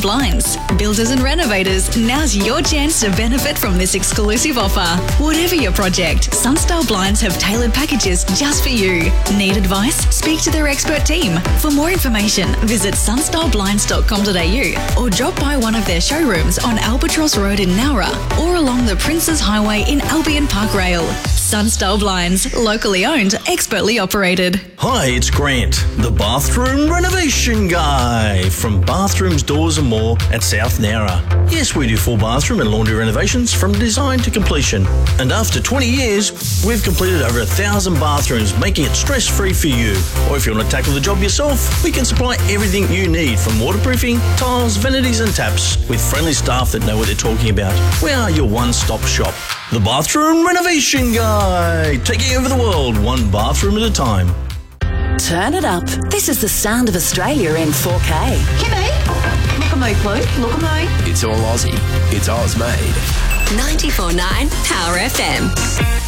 Blinds. Builders and renovators, now's your chance to benefit from this exclusive offer. Whatever your project, Sunstyle Blinds have tailored packages just for you. Need advice? Speak to their expert team. For more information, visit sunstyleblinds.com.au or drop by one of their showrooms on Albatross Road in Nowra or along the Princes Highway in Albion Park Rail. Sunstyle Blinds, locally owned, expertly operated. Hi, it's Grant, the bathroom renovation guy from Bathrooms, Doors and More at South Nowra. Yes, we do full bathroom and laundry renovations from design to completion. And after 20 years, we've completed over 1,000 bathrooms, making it stress-free for you. Or if you want to tackle the job yourself, we can supply everything you need from waterproofing, tiles, vanities and taps with friendly staff that know what they're talking about. We are your one-stop shop. The Bathroom Renovation Guy, taking over the world one bathroom at a time. Turn it up. This is the sound of Australia in 4K. Kimmy, look at me, please. Look at me. It's all Aussie. It's Oz made. 94.9 Power FM.